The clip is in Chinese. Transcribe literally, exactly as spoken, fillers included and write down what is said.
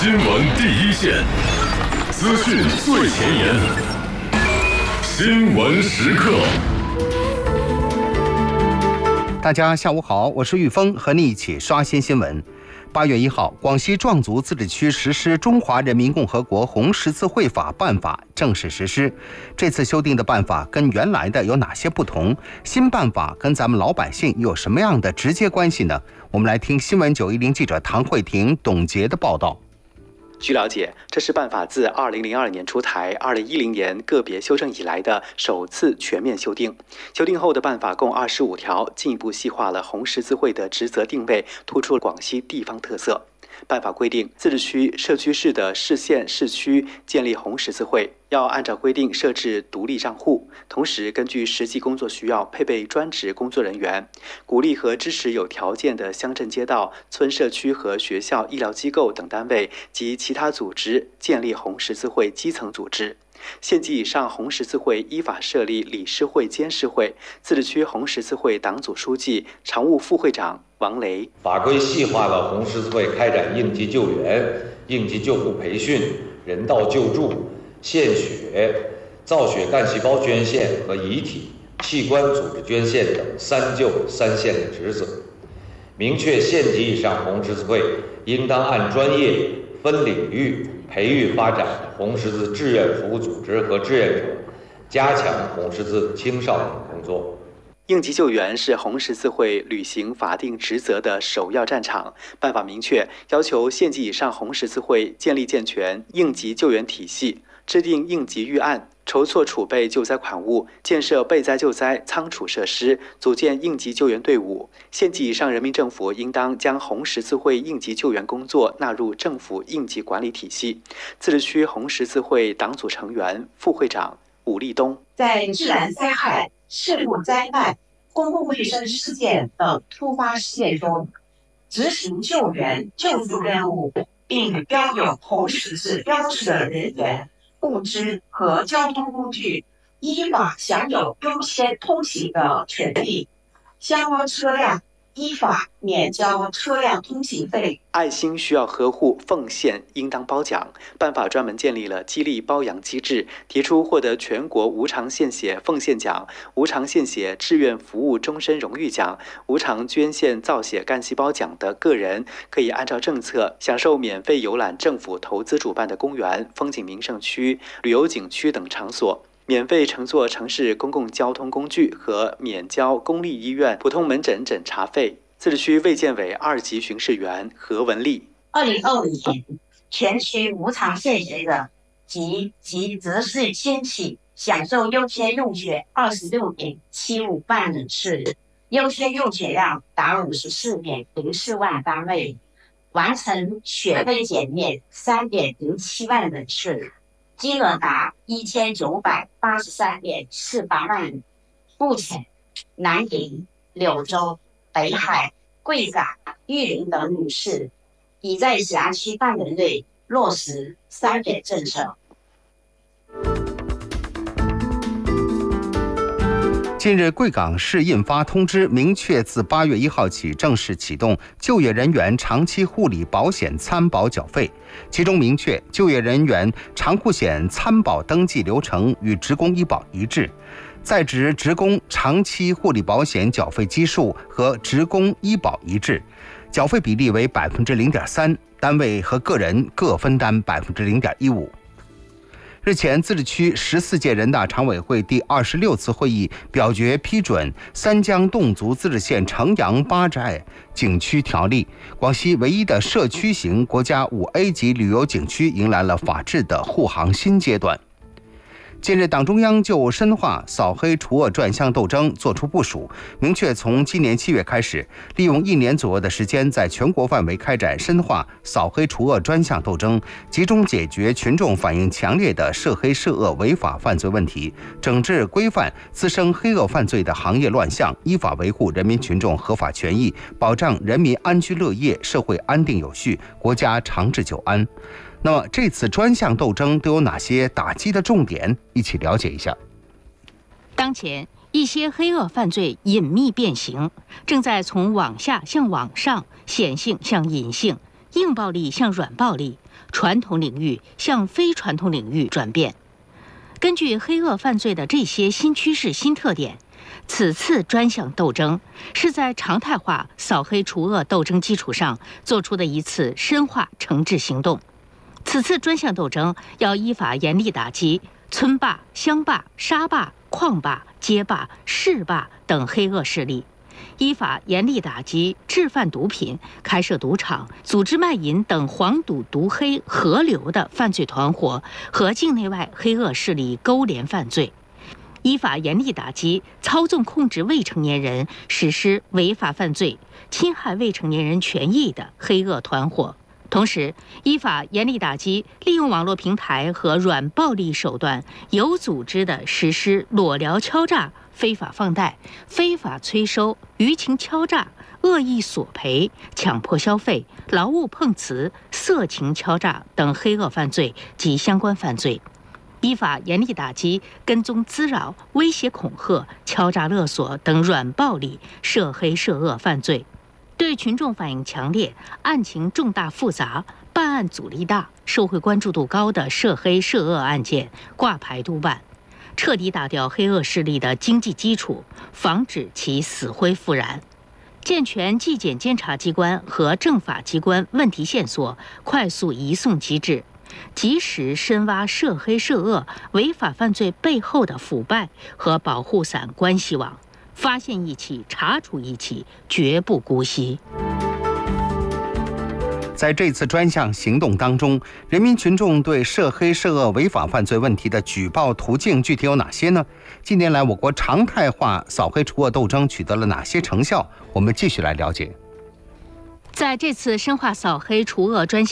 新闻第一线，资讯最前沿，新闻时刻。 大家下午好，我是玉峰，和你一起刷新新闻。八月一号，广西壮族自治区实施《中华人民共和国红十字会法》办法正式实施。这次修订的办法跟原来的有哪些不同？新办法跟咱们老百姓有什么样的直接关系呢？我们来听新闻九一零记者唐慧婷、董洁的报道。 据了解，这是办法自二零零二年出台、二零一零年个别修正以来的首次全面修订。修订后的办法共二十五条，进一步细化了红十字会的职责定位，突出了广西地方特色。办法规定，自治区、社区市的市县市区建立红十字会，要按照规定设置独立账户，同时根据实际工作需要配备专职工作人员，鼓励和支持有条件的乡镇街道、村社区和学校、医疗机构等单位及其他组织建立红十字会基层组织。县级以上红十字会依法设立理事会、监事会。自治区红十字会党组书记、常务副会长王雷。 法规细化了红十字会开展应急救援、应急救护培训、人道救助、献血、造血干细胞捐献和遗体、器官组织捐献等三救三献的职责，明确县级以上红十字会应当按专业、分领域培育发展红十字志愿服务组织和志愿者，加强红十字青少年工作。 应急救援是红十字会履行法定职责的首要战场。办法明确要求县级以上红十字会建立健全应急救援体系，制定应急预案，筹措储备救灾款物，建设备灾救灾仓储设施，组建应急救援队伍。县级以上人民政府应当将红十字会应急救援工作纳入政府应急管理体系。自治区红十字会党组成员、副会长武立东。 在自然灾害、事故灾难、公共卫生事件等突发事件中，执行救援救助任务并标有红十字标志的人员、物资和交通工具，依法享有优先通行的权利。相关车辆依法免交车辆通行费。 爱心需要呵护，奉献应当褒奖。办法专门建立了激励褒扬机制，提出获得全国无偿献血奉献奖、无偿献血志愿服务终身荣誉奖、无偿捐献造血干细胞奖的个人，可以按照政策享受免费游览政府投资主办的公园、风景名胜区、旅游景区等场所。免费乘坐城市公共交通工具和免交公立医院普通门诊诊查费。自治区卫健委二级巡视员何文丽。 二零二五年，全区无偿献血者及其择日亲戚享受优先用血二十六点七五万人次，优先用血量达五十四点零四万单位，完成血费减免三点零七万人次，金额达一千九百八十三点四八万元。目前，南宁、柳州、北海、贵港、玉林等女市已在辖区范围内落实三点政策。 近日，贵港市印发通知，明确自八月一号起正式启动就业人员长期护理保险参保缴费。其中明确，就业人员长护险参保登记流程与职工医保一致，在职职工长期护理保险缴费基数和职工医保一致，缴费比例为百分之零点三，单位和个人各分担百分之零点一五。日前，自治区十四届人大常委会第二十六次会议表决批准三江侗族自治县城阳八寨景区条例，广西唯一的社区型国家五 A 级旅游景区迎来了法治的护航新阶段。近日，党中央就深化扫黑除恶专项斗争作出部署，明确从今年七月开始，利用一年左右的时间，在全国范围开展深化扫黑除恶专项斗争，集中解决群众反映强烈的涉黑涉恶违法犯罪问题，整治规范滋生黑恶犯罪的行业乱象，依法维护人民群众合法权益，保障人民安居乐业、社会安定有序、国家长治久安。那么这次专项斗争都有哪些打击的重点？一起了解一下。 当前，一些黑恶犯罪隐秘变形，正在从网下向网上、显性向隐性、 硬暴力向软暴力，传统领域向非传统领域转变。根据黑恶犯罪的这些新趋势、新特点，此次专项斗争是在常态化扫黑除恶斗争基础上做出的一次深化惩治行动。此次专项斗争要依法严厉打击村霸、乡霸、沙霸、矿霸、街霸、市霸等黑恶势力，依法严厉打击制贩毒品、开设赌场、组织卖淫等黄赌毒黑合流的犯罪团伙和境内外黑恶势力勾连犯罪，依法严厉打击操纵控制未成年人实施违法犯罪、侵害未成年人权益的黑恶团伙。同时，依法严厉打击利用网络平台和软暴力手段，有组织地实施裸聊敲诈、非法放贷、非法催收、舆情敲诈、恶意索赔、强迫消费、劳务碰瓷、色情敲诈等黑恶犯罪及相关犯罪。依法严厉打击跟踪滋扰、威胁恐吓、敲诈勒索等软暴力涉黑涉恶犯罪。对群众反映强烈、案情重大复杂、办案阻力大、社会关注度高的涉黑涉恶案件挂牌督办，彻底打掉黑恶势力的经济基础，防止其死灰复燃。健全纪检监察机关和政法机关问题线索快速移送机制，及时深挖涉黑涉恶违法犯罪背后的腐败和保护伞关系网，发现一起，查处一起，绝不姑息。 在这次专项行动当中，人民群众对涉黑涉恶违法犯罪问题的举报途径具体有哪些呢？近年来，我国常态化扫黑除恶斗争取得了哪些成效？我们继续来了解。 在这次深化扫黑除恶专项